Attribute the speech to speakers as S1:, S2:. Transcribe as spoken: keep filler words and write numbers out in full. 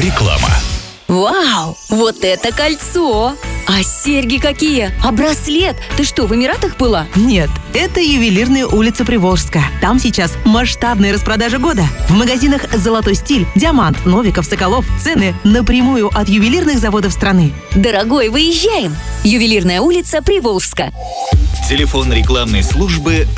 S1: Реклама.
S2: Вау, вот это кольцо! А серьги какие? А браслет? Ты что, в Эмиратах была?
S3: Нет, это ювелирная улица Приволжская. Там сейчас масштабная распродажа года. В магазинах «Золотой стиль», «Диамант», «Новиков», «Соколов» цены напрямую от ювелирных заводов страны.
S2: Дорогой, выезжаем! Ювелирная улица Приволжска.
S1: Телефон рекламной службы